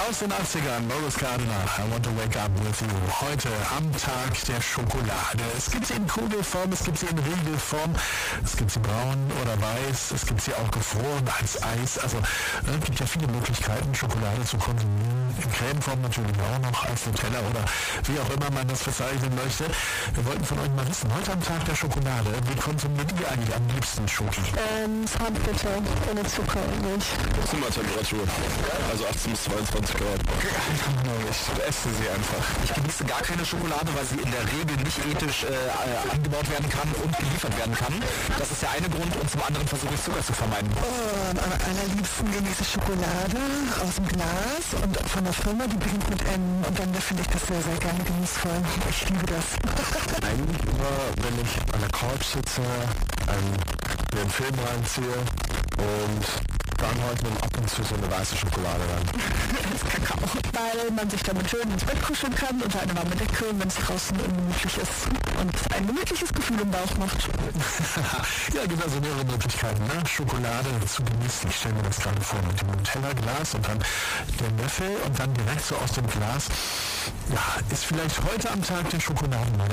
Aus den 80ern, Boris Cardinal, I Want to Wake Up With You. Heute am Tag der Schokolade. Es gibt sie in Kugelform, es gibt sie in Riegelform, es gibt sie braun oder weiß, es gibt sie auch gefroren als Eis. Also es gibt ja viele Möglichkeiten, Schokolade zu konsumieren. In Cremeform natürlich auch noch, als Nutella oder wie auch immer man das bezeichnen möchte. Wir wollten von euch mal wissen, heute am Tag der Schokolade, wie konsumiert ihr eigentlich am liebsten Schoki? Zartbitter, ohne Zucker und Milch. Zimmertemperatur, also 18 bis 22 Grad. Essen sie einfach. Ich genieße gar keine Schokolade, weil sie in der Regel nicht ethisch angebaut werden kann und geliefert werden kann. Das ist der eine Grund und zum anderen versuche ich Zucker zu vermeiden. Am allerliebsten genieße ich Schokolade aus dem Glas und von der Firma, die beginnt mit M und dann finde ich das sehr, sehr gerne genussvoll. Ich liebe das. Eigentlich immer, wenn ich an der Couch sitze, mir einen Film reinziehe und dann heute ab und zu so eine weiße Schokolade rein. Das ist Kakao. Weil man sich damit schön ins Bett kuscheln kann unter einer warmen Decke, wenn es draußen ungemütlich ist und ein gemütliches Gefühl im Bauch macht. Ja, gibt also mehrere Möglichkeiten, ne? Schokolade zu genießen. Ich stelle mir das gerade vor mit dem Nutella-Glas und dann der Löffel und dann direkt so aus dem Glas. Ja, ist vielleicht heute am Tag der Schokolade meine